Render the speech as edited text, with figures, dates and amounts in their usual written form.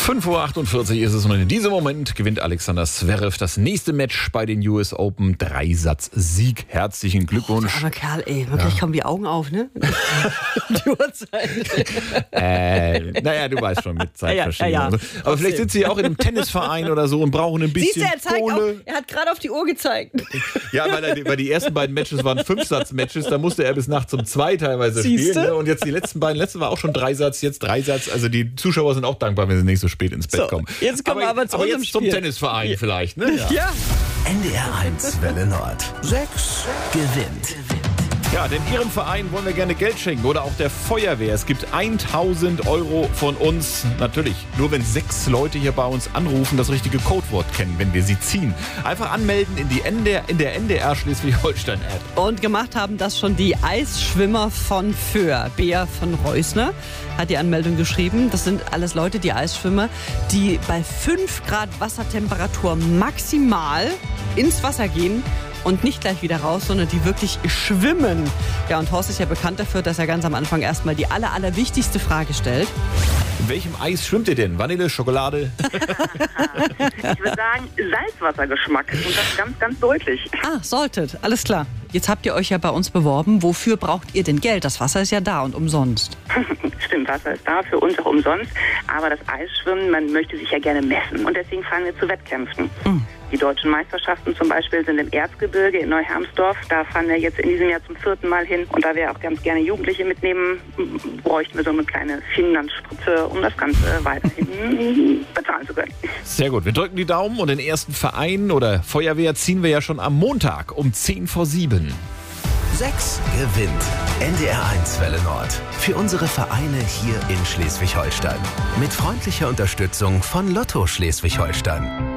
5:48 Uhr ist es und in diesem Moment gewinnt Alexander Zverev das nächste Match bei den US Open. Dreisatz-Sieg. Herzlichen Glückwunsch. Der arme Kerl, ey. Wirklich kommen die Augen auf, ne? Die Uhrzeit. Naja, du weißt schon, mit Zeitverschiebung. Ja. Aber vielleicht sind sie auch in einem Tennisverein oder so und brauchen ein bisschen Siehst du, Kohle. er hat gerade auf die Uhr gezeigt. Ja, weil die ersten beiden Matches waren 5-Satz-Matches. Da musste er bis nachts um 2 teilweise Siehste? spielen. Ne? Und jetzt die letzten beiden. Letzte war auch schon Dreisatz, jetzt Dreisatz. Also die Zuschauer sind auch dankbar, wenn sie nicht so spät ins Bett kommen. Jetzt kommen wir aber zu unserem jetzt zum Spiel. Tennisverein vielleicht. Ne? Ja. NDR 1 Welle Nord. 6 gewinnt. Ja, denn Ihrem Verein wollen wir gerne Geld schenken oder auch der Feuerwehr. Es gibt 1.000 Euro von uns. Natürlich, nur wenn 6 Leute hier bei uns anrufen, das richtige Codewort kennen, wenn wir sie ziehen. Einfach anmelden in der NDR Schleswig-Holstein-App. Und gemacht haben das schon die Eisschwimmer von Föhr. Bea von Reusner hat die Anmeldung geschrieben. Das sind alles Leute, die Eisschwimmer, die bei 5 Grad Wassertemperatur maximal ins Wasser gehen und nicht gleich wieder raus, sondern die wirklich schwimmen. Ja, und Horst ist ja bekannt dafür, dass er ganz am Anfang erstmal die allerwichtigste Frage stellt. In welchem Eis schwimmt ihr denn? Vanille, Schokolade? Ich würde sagen, Salzwassergeschmack. Und das ganz, ganz deutlich. Ah, Salted, alles klar. Jetzt habt ihr euch ja bei uns beworben. Wofür braucht ihr denn Geld? Das Wasser ist ja da und umsonst. Stimmt, Wasser ist da, für uns auch umsonst. Aber das Eisschwimmen, man möchte sich ja gerne messen. Und deswegen fahren wir zu Wettkämpfen. Die deutschen Meisterschaften zum Beispiel sind im Erzgebirge in Neuhermsdorf. Da fahren wir jetzt in diesem Jahr zum 4. Mal hin. Und da wir auch ganz gerne Jugendliche mitnehmen, bräuchten wir so eine kleine Finanzspritze, um das Ganze weiterhin bezahlen zu können. Sehr gut, wir drücken die Daumen und den ersten Verein oder Feuerwehr ziehen wir ja schon am Montag um 6:50. 6 gewinnt. NDR 1 Welle Nord. Für unsere Vereine hier in Schleswig-Holstein. Mit freundlicher Unterstützung von Lotto Schleswig-Holstein.